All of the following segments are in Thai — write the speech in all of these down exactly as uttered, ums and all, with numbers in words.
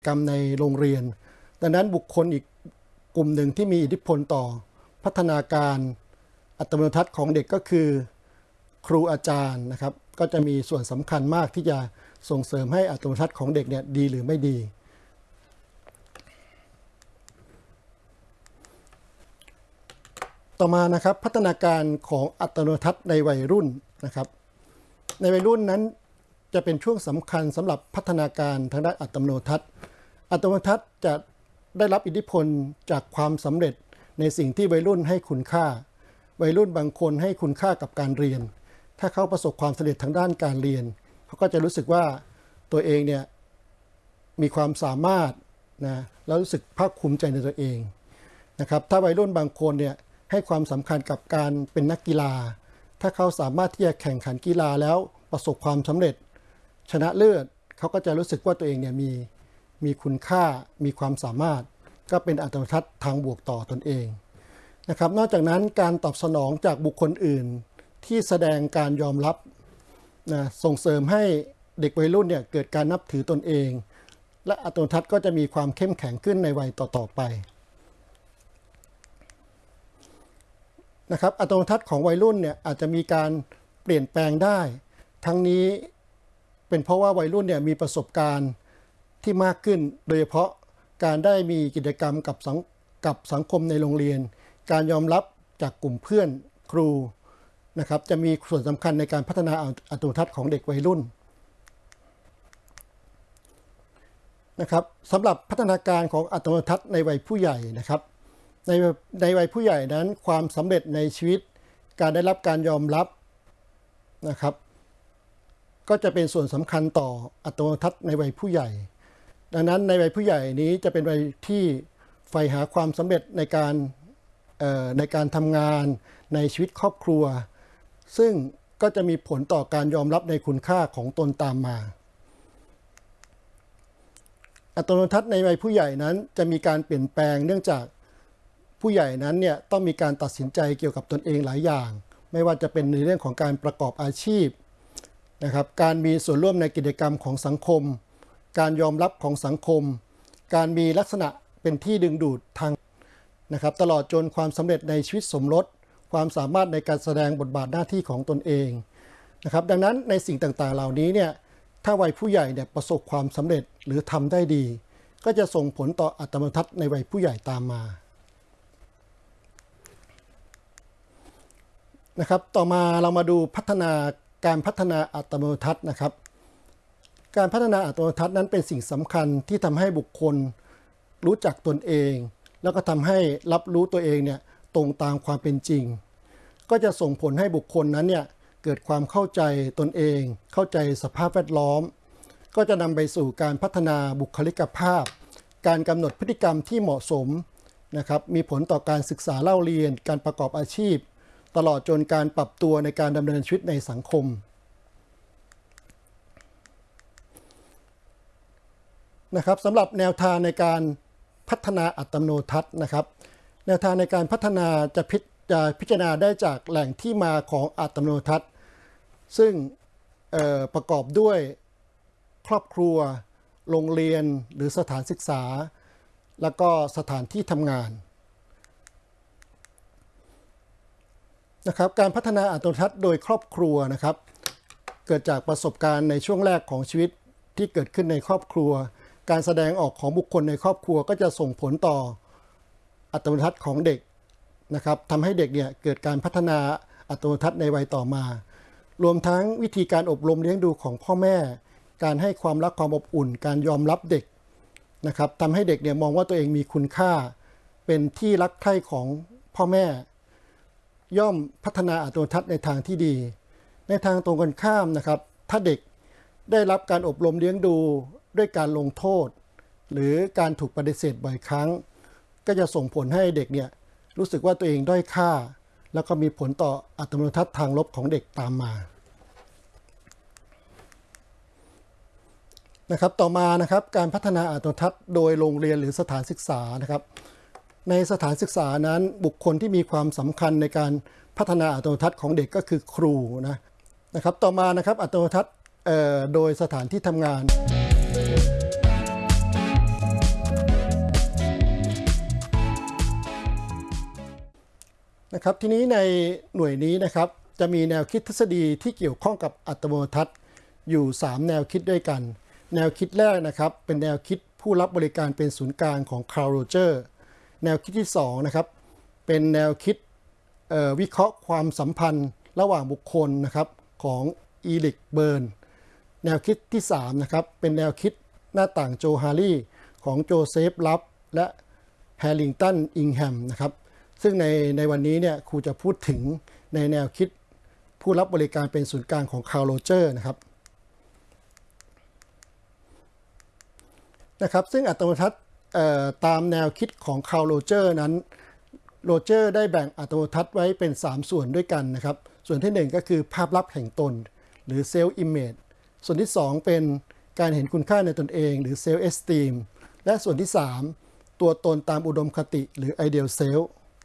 กรรมในโรงเรียนดังนั้นบุคคลอีกกลุ่มหนึ่งที่มีอิทธิพลต่อพัฒนาการอัตโนมัติของเด็กก็คือครูอาจารย์นะครับก็จะมีส่วนสำคัญมากที่จะส่งเสริมให้อัตโนมัติของเด็กเนี่ยดีหรือไม่ดีต่อมานะครับพัฒนาการของอัตโนมัติในวัยรุ่นนะครับในวัยรุ่นนั้นจะเป็นช่วงสำคัญสำหรับพัฒนาการทางด้านอัตโนมัติอัตโนมัติจะได้รับอิทธิพลจากความสำเร็จในสิ่งที่วัยรุ่นให้คุณค่าวัยรุ่นบางคนให้คุณค่ากับการเรียนถ้าเขาประสบความสำเร็จทางด้านการเรียนเขาก็จะรู้สึกว่าตัวเองเนี่ยมีความสามารถนะแล้วรู้สึกภาคภูมิใจในตัวเองนะครับถ้าวัยรุ่นบางคนเนี่ยให้ความสำคัญกับการเป็นนักกีฬาถ้าเขาสามารถที่จะแข่งขันกีฬาแล้วประสบความสำเร็จชนะเลิศเขาก็จะรู้สึกว่าตัวเองเนี่ยมีมีคุณค่ามีความสามารถก็เป็นอัตโนมัติทางบวกต่อตนเองนะครับนอกจากนั้นการตอบสนองจากบุคคลอื่นที่แสดงการยอมรับนะส่งเสริมให้เด็กวัยรุ่นเนี่ยเกิดการนับถือตนเองและอัตโนมัติก็จะมีความเข้มแข็งขึ้นในวัยต่อๆไปนะครับอัตโนมัติของวัยรุ่นเนี่ยอาจจะมีการเปลี่ยนแปลงได้ทั้งนี้เป็นเพราะว่าวัยรุ่นเนี่ยมีประสบการณ์ที่มากขึ้นโดยเฉพาะการได้มีกิจกรรมกับสังกับสังคมในโรงเรียนการยอมรับจากกลุ่มเพื่อนครูนะครับจะมีส่วนสำคัญในการพัฒนาอัตโนมัติของเด็กวัยรุ่นนะครับสำหรับพัฒนาการของอัตโนมัติในวัยผู้ใหญ่นะครับในในวัยผู้ใหญ่นั้นความสำเร็จในชีวิตการได้รับการยอมรับนะครับก็จะเป็นส่วนสำคัญต่ออัตโนมัติในวัยผู้ใหญ่ดังนั้นในวัยผู้ใหญ่นี้จะเป็นวัยที่ใฝ่หาความสำเร็จในการในการทำงานในชีวิตครอบครัวซึ่งก็จะมีผลต่อการยอมรับในคุณค่าของตนตามมาอัตโนมัติในวัยผู้ใหญ่นั้นจะมีการเปลี่ยนแปลงเนื่องจากผู้ใหญ่นั้นเนี่ยต้องมีการตัดสินใจเกี่ยวกับตนเองหลายอย่างไม่ว่าจะเป็นในเรื่องของการประกอบอาชีพนะครับการมีส่วนร่วมในกิจกรรมของสังคมการยอมรับของสังคมการมีลักษณะเป็นที่ดึงดูดทางนะครับตลอดจนความสำเร็จในชีวิตสมรสความสามารถในการแสดงบทบาทหน้าที่ของตนเองนะครับดังนั้นในสิ่งต่างๆเหล่านี้เนี่ยถ้าวัยผู้ใหญ่เนี่ยประสบความสำเร็จหรือทำได้ดีก็จะส่งผลต่ออัตโนมัติในวัยผู้ใหญ่ตามมานะครับต่อมาเรามาดูพัฒนาการพัฒนาอัตโนมัตินะครับการพัฒนาอัตโนมัตินั้นเป็นสิ่งสำคัญที่ทำให้บุคคลรู้จักตนเองแล้วก็ทำให้รับรู้ตัวเองเนี่ยตรงตามความเป็นจริงก็จะส่งผลให้บุคคลนั้นเนี่ยเกิดความเข้าใจตนเองเข้าใจสภาพแวดล้อมก็จะนำไปสู่การพัฒนาบุคลิกภาพการกำหนดพฤติกรรมที่เหมาะสมนะครับมีผลต่อการศึกษาเล่าเรียนการประกอบอาชีพตลอดจนการปรับตัวในการดำเนินชีวิตในสังคมนะครับสำหรับแนวทางในการพัฒนาอัตโนมัตินะครับแนวทางในการพัฒนาจะพิจะพิจารณาได้จากแหล่งที่มาของอัตโนมัติซึ่งประกอบด้วยครอบครัวโรงเรียนหรือสถานศึกษาแล้วก็สถานที่ทำงานนะครับการพัฒนาอัตโนมัติโดยครอบครัวนะครับเกิดจากประสบการณ์ในช่วงแรกของชีวิตที่เกิดขึ้นในครอบครัวการแสดงออกของบุคคลในครอบครัวก็จะส่งผลต่ออัตโนมัติของเด็กนะครับทำให้เด็กเนี่ยเกิดการพัฒนาอัตโนมัติในวัยต่อมารวมทั้งวิธีการอบรมเลี้ยงดูของพ่อแม่การให้ความรักความอบอุ่นการยอมรับเด็กนะครับทำให้เด็กเนี่ยมองว่าตัวเองมีคุณค่าเป็นที่รักใคร่ของพ่อแม่ย่อมพัฒนาอัตโนมัติในทางที่ดีในทางตรงกันข้ามนะครับถ้าเด็กได้รับการอบรมเลี้ยงดูด้วยการลงโทษหรือการถูกปฏิเสธบ่อยครั้งก็จะส่งผลให้เด็กเนี่ยรู้สึกว่าตัวเองด้อยค่าแล้วก็มีผลต่ออัตโนมัติทางลบของเด็กตามมานะครับต่อมานะครับการพัฒนาอัตโนมัติโดยโรงเรียนหรือสถานศึกษานะครับในสถานศึกษานั้นบุคคลที่มีความสำคัญในการพัฒนาอัตโนมัติของเด็กก็คือครูนะนะครับต่อมานะครับอัตโนมัติโดยสถานที่ทำงานนะครับทีนี้ในหน่วยนี้นะครับจะมีแนวคิดทฤษฎีที่เกี่ยวข้องกับอัตโนมัติทัศน์อยู่สามแนวคิดด้วยกันแนวคิดแรกนะครับเป็นแนวคิดผู้รับบริการเป็นศูนย์กลางของคาร์ล โรเจอร์แนวคิดที่สองนะครับเป็นแนวคิดวิเคราะห์ความสัมพันธ์ระหว่างบุคคลนะครับของอีริกเบิร์นแนวคิดที่สามนะครับเป็นแนวคิดหน้าต่างโจฮารีของโจเซฟลับและแฮร์ริงตันอิงแฮมนะครับซึ่งในในวันนี้เนี่ยครูจะพูดถึงในแนวคิดผู้รับบริการเป็นศูนย์กลางของคาร์ล โรเจอร์นะครับนะครับซึ่งอัตโนมัติทัศน์ตามแนวคิดของคาร์ล โรเจอร์นั้นโรเจอร์ได้แบ่งอัตโนมัติทัศน์ไว้เป็นสามส่วนด้วยกันนะครับส่วนที่หนึ่งก็คือภาพลักษณ์แห่งตนหรือเซลฟ์อิมเมจส่วนที่สองเป็นการเห็นคุณค่าในตนเองหรือเซลฟ์เอสตีมและส่วนที่สามตัวตนตามอุดมคติหรือไอเดียลเซลฟ์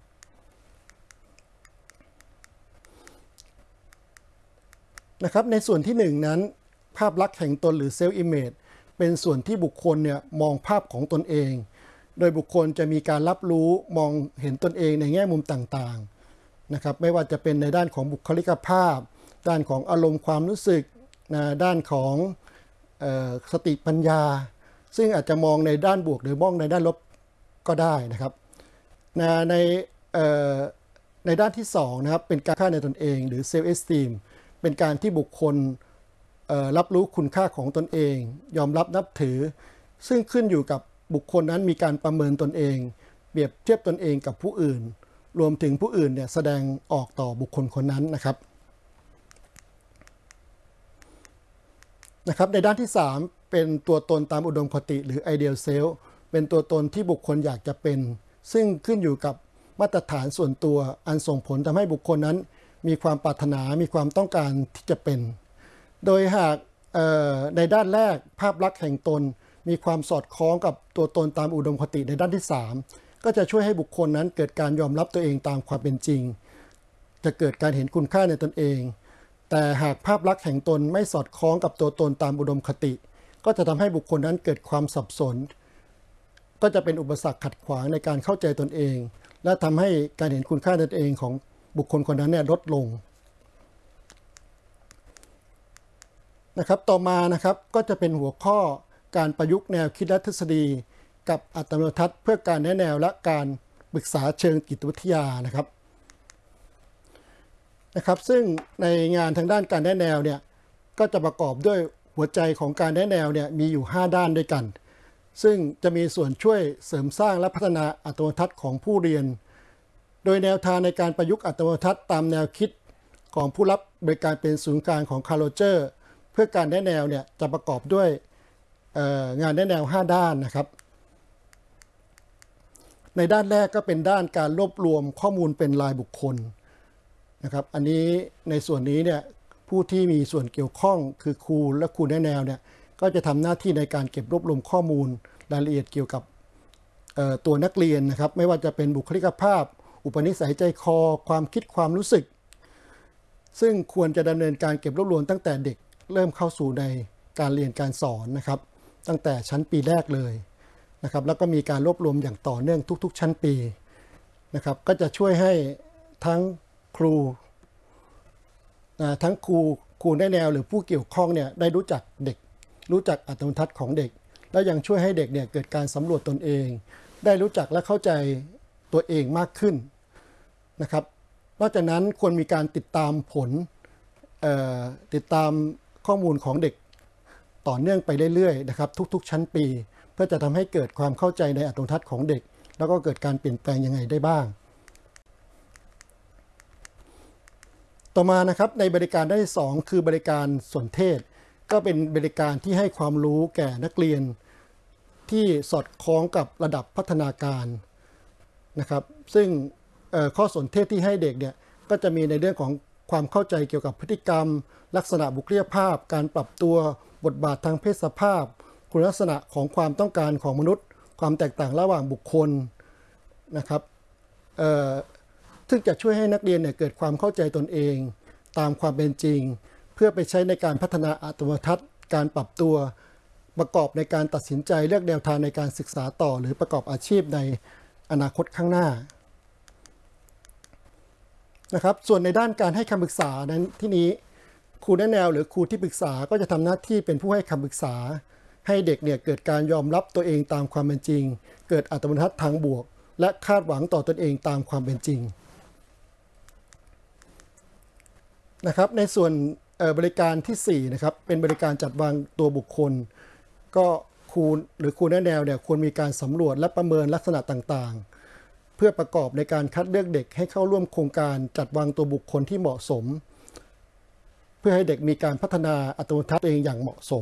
นะครับในส่วนที่หนึ่งนั้นภาพลักษณ์แห่งตนหรือเซลฟ์อิมเมจเป็นส่วนที่บุคคลเนี่ยมองภาพของตนเองโดยบุคคลจะมีการรับรู้มองเห็นตนเองในแง่มุมต่างๆนะครับไม่ว่าจะเป็นในด้านของบุคลิกภาพด้านของอารมณ์ความรู้สึกนะด้านของเอ่อสติปัญญาซึ่งอาจจะมองในด้านบวกหรือมองในด้านลบก็ได้นะครับนะในเอ่อในด้านที่สองนะครับเป็นการค่าในตนเองหรือ self esteem เป็นการที่บุคคลรับรู้คุณค่าของตนเองยอมรับนับถือซึ่งขึ้นอยู่กับบุคคลนั้นมีการประเมินตนเองเปรียบเทียบตนเองกับผู้อื่นรวมถึงผู้อื่นเนี่ยแสดงออกต่อบุคคลคนนั้นนะครับนะครับในด้านที่สามเป็นตัวตนตามอุดมคติหรือ ideal self เป็นตัวตนที่บุคคลอยากจะเป็นซึ่งขึ้นอยู่กับมาตรฐานส่วนตัวอันส่งผลทำให้บุคคลนั้นมีความปรารถนามีความต้องการที่จะเป็นโดยหากในด้านแรกภาพลักษณ์แห่งตนมีความสอดคล้องกับตัวตนตามอุดมคติในด้านที่สามก็จะช่วยให้บุคคลนั้นเกิดการยอมรับตัวเองตามความเป็นจริงจะเกิดการเห็นคุณค่าในตนเองแต่หากภาพลักษณ์แห่งตนไม่สอดคล้องกับตัวตนตามอุดมคติก็จะทำให้บุคคลนั้นเกิดความสับสนก็จะเป็นอุปสรรคขัดขวางในการเข้าใจตนเองและทำให้การเห็นคุณค่าในตนเองของบุคคลคนนั้นเนี่ยลดลงนะครับต่อมานะครับก็จะเป็นหัวข้อการประยุกต์แนวคิดและทฤษฎีกับอัตโนมัติทัศน์เพื่อการแนะแนวและการปรึกษาเชิงจิตวิทยานะครับนะครับซึ่งในงานทางด้านการแนะแนวเนี่ยก็จะประกอบด้วยหัวใจของการแนะแนวเนี่ยมีอยู่ห้าด้านด้วยกันซึ่งจะมีส่วนช่วยเสริมสร้างและพัฒนาอัตโนมัติทัศน์ของผู้เรียนโดยแนวทางในการประยุกต์อัตโนมัติทัศน์ตามแนวคิดของผู้รับบริการเป็นศูนย์กลางของคาร์ล โรเจอร์เพื่อการแนะแนวเนี่ยจะประกอบด้วยงานแนะแนวห้าด้านนะครับในด้านแรกก็เป็นด้านการรวบรวมข้อมูลเป็นรายบุคคลนะครับอันนี้ในส่วนนี้เนี่ยผู้ที่มีส่วนเกี่ยวข้องคือครูและครูแนะแนวเนี่ยก็จะทำหน้าที่ในการเก็บรวบรวมข้อมูลรายละเอียดเกี่ยวกับตัวนักเรียนนะครับไม่ว่าจะเป็นบุคลิกภาพอุปนิสัยใจคอความคิดความรู้สึกซึ่งควรจะดำเนินการเก็บรวบรวมตั้งแต่เด็กเริ่มเข้าสู่ในการเรียนการสอนนะครับตั้งแต่ชั้นปีแรกเลยนะครับแล้วก็มีการรวบรวมอย่างต่อเนื่องทุกๆชั้นปีนะครับก็จะช่วยให้ทั้งครูทั้งครูครูแนะแนวหรือผู้เกี่ยวข้องเนี่ยได้รู้จักเด็กรู้จักอัตโนมัติทัศน์ของเด็กและยังช่วยให้เด็กเนี่ยเกิดการสำรวจตนเองได้รู้จักและเข้าใจตัวเองมากขึ้นนะครับนอกจากนั้นควรมีการติดตามผลติดตามข้อมูลของเด็กต่อเนื่องไปเรื่อยๆนะครับทุกๆชั้นปีเพื่อจะทำให้เกิดความเข้าใจในอัตโนมัติทัศน์ของเด็กแล้วก็เกิดการเปลี่ยนแปลงยังไงได้บ้างต่อมานะครับในบริการด้านที่สองคือบริการสนเทศก็เป็นบริการที่ให้ความรู้แก่นักเรียนที่สอดคล้องกับระดับพัฒนาการนะครับซึ่งข้อสนเทศที่ให้เด็กเนี่ยก็จะมีในเรื่องของความเข้าใจเกี่ยวกับพฤติกรรมลักษณะบุคลิกภาพการปรับตัวบทบาททางเพศสภาพคุณลักษณะของความต้องการของมนุษย์ความแตกต่างระหว่างบุคคลนะครับซึ่งจะช่วยให้นักเรียนเนี่ยเกิดความเข้าใจตนเองตามความเป็นจริงเพื่อไปใช้ในการพัฒนาอัตโนมัติทัศน์การปรับตัวประกอบในการตัดสินใจเลือกแนวทางในการศึกษาต่อหรือประกอบอาชีพในอนาคตข้างหน้านะครับส่วนในด้านการให้คำปรึกษานั้นที่นี้ครูแนะแนวหรือครูที่ปรึกษาก็จะทำหน้าที่เป็นผู้ให้คำปรึกษาให้เด็กเนี่ยเกิดการยอมรับตัวเองตามความเป็นจริงเกิดอัตโนมัติทางบวกและคาดหวังต่อตนเองตามความเป็นจริงนะครับในส่วนบริการที่สี่นะครับเป็นบริการจัดวางตัวบุคคลก็ครูหรือครูแนะแนวเนี่ยควรมีการสำรวจและประเมินลักษณะต่างๆเพื่อประกอบในการคัดเลือกเด็กให้เข้าร่วมโครงการจัดวางตัวบุคคลที่เหมาะสมเพื่อให้เด็กมีการพัฒนาอัตโนมัติตัวเองอย่างเหมาะสม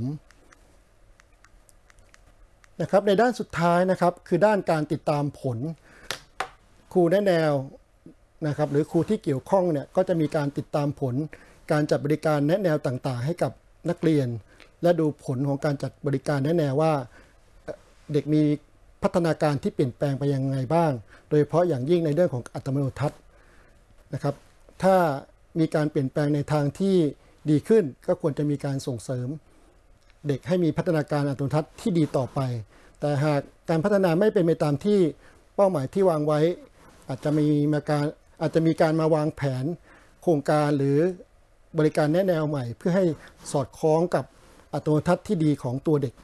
นะครับในด้านสุดท้ายนะครับคือด้านการติดตามผลครูแนะแนวนะครับหรือครูที่เกี่ยวข้องเนี่ยก็จะมีการติดตามผลการจัดบริการแนะแนวต่างๆให้กับนักเรียนและดูผลของการจัดบริการแนะแนวว่าเด็กมีพัฒนาการที่เปลี่ยนแปลงไปยังไงบ้างโดยเฉพาะอย่างยิ่งในเรื่องของอัตโนมัตินะครับถ้ามีการเปลี่ยนแปลงในทางที่ดีขึ้นก็ควรจะมีการส่งเสริมเด็กให้มีพัฒนาการอัตโนมัติที่ดีต่อไปแต่หากการพัฒนาไม่เป็นไปตามที่เป้าหมายที่วางไว้อาจจะมีมาการอาจจะมีการมาวางแผนโครงการหรือบริการแนะแนวใหม่เพื่อให้สอดคล้องกับอัตโนมัติที่ดีของตัวเด็ก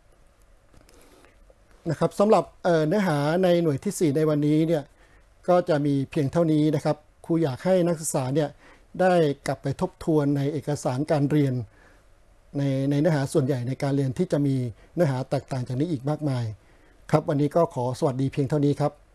นะครับสำหรับเนื้อหาในหน่วยที่สี่ในวันนี้เนี่ยก็จะมีเพียงเท่านี้นะครับครูอยากให้นักศึกษาเนี่ยได้กลับไปทบทวนในเอกสารการเรียนในในเนื้อหาส่วนใหญ่ในการเรียนที่จะมีเนื้อหาแตกต่างจากนี้อีกมากมายครับวันนี้ก็ขอสวัสดีเพียงเท่านี้ครับ